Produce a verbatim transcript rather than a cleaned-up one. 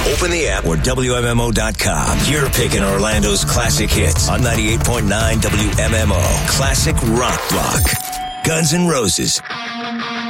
Open the app or W M M O dot com. You're picking Orlando's classic hits on ninety-eight point nine W M M O. Classic rock block. Guns N' Roses.